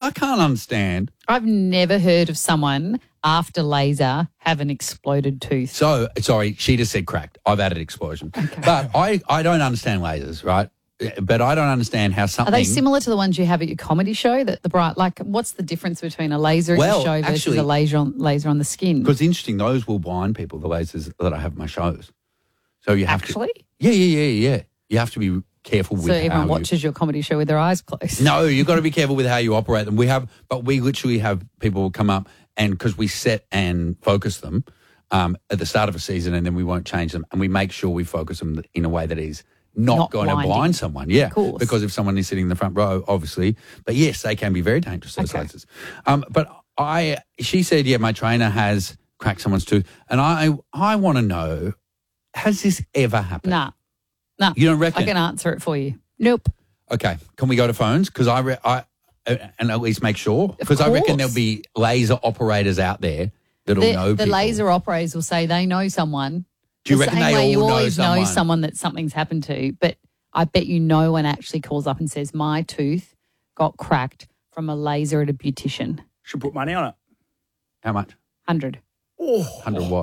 I can't understand. I've never heard of someone after laser have an exploded tooth. So, sorry, she just said cracked. I've added explosion. Okay. But I don't understand lasers, right? But I don't understand how something... Are they similar to the ones you have at your comedy show? That the bright, like, what's the difference between a laser at your show versus a laser on the skin? Because interesting, those will blind people, the lasers that I have at my shows. So you have to... Yeah. You have to be careful with how everyone watches your comedy show with their eyes closed. No, you've got to be careful with how you operate them. We literally have people come up and because we set and focus them at the start of a season and then we won't change them and we make sure we focus them in a way that is not going to blind someone. Yeah, because if someone is sitting in the front row, obviously. But yes, they can be very dangerous, those lasers. But she said, yeah, my trainer has cracked someone's tooth. And I want to know, has this ever happened? Nah. You don't reckon? I can answer it for you. Nope. Okay. Can we go to phones? Because and at least make sure. Because I reckon there'll be laser operators out there that'll know people. The laser operators will say they know someone. Do you reckon they all know someone? You always know someone that something's happened to, but I bet you no one actually calls up and says, my tooth got cracked from a laser at a beautician. Should put money on it. How much? 100. Oh. 100 what?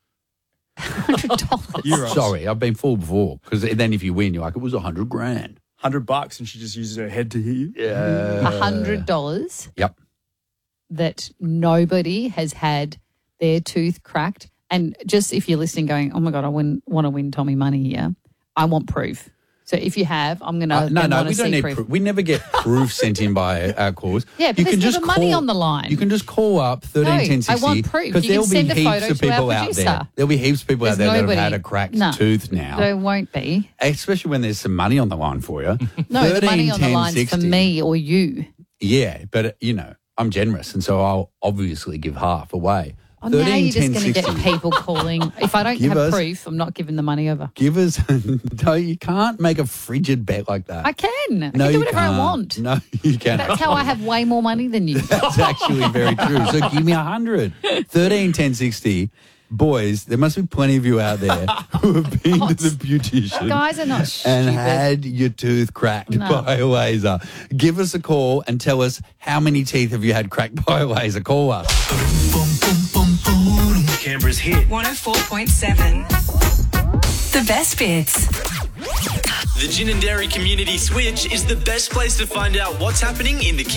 $100. Sorry, I've been fooled before. Because then if you win, you're like, it was $100,000. $100 and she just uses her head to hit you? Yeah. $100. Yep. That nobody has had their tooth cracked. And just if you're listening going, oh, my God, I want to win Tommy money here, I want proof. So if you have, I'm going to No, we don't need proof. We never get proof sent in by our calls. Yeah, but there's never money on the line. You can just call up 131060. I want proof. Because there'll be heaps of people out there. There'll be heaps of people out there that have had a cracked tooth now. There won't be. Especially when there's some money on the line for you. No, the money on the line's for me or you. Yeah, but, I'm generous, and so I'll obviously give half away. Oh, now you're just going to get people calling. If I don't have proof, I'm not giving the money over. Give us. No, you can't make a frigid bet like that. I can. I can do whatever I want. No, you can't. That's how I have way more money than you. That's actually very true. So give me 100. 131060. Boys, there must be plenty of you out there who have been to the beautician. Guys are not stupid. And had your tooth cracked by a laser. Give us a call and tell us how many teeth have you had cracked by a laser. Call us. Canberra's hit 104.7. The best bits. The Gin and Dairy Community Switch is the best place to find out what's happening in the